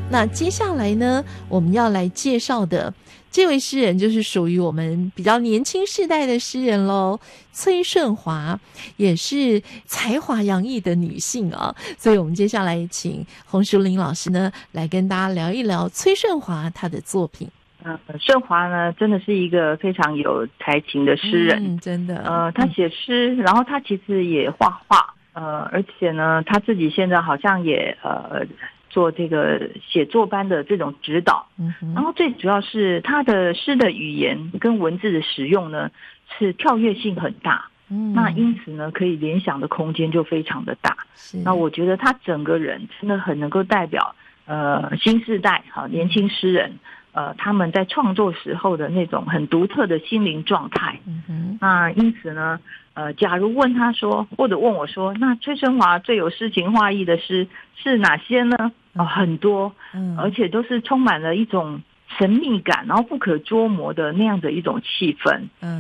那接下来呢，我们要来介绍的这位诗人就是属于我们比较年轻世代的诗人咯，崔顺华，也是才华洋溢的女性啊。所以我们接下来请洪淑玲老师呢来跟大家聊一聊崔顺华她的作品。 顺华呢真的是一个非常有才情的诗人， 真的。 他写诗，然后他其实也画画，而且呢他自己现在好像也做这个写作班的这种指导，然后最主要是他的诗的语言跟文字的使用呢是跳跃性很大，那因此呢可以联想的空间就非常的大。那我觉得他整个人真的很能够代表新世代年轻诗人他们在创作时候的那种很独特的心灵状态。那因此呢假如问他说，或者问我说，那崔顺华最有诗情画意的诗是哪些呢？很多，而且都是充满了一种神秘感，然后不可捉摸的那样的一种气氛。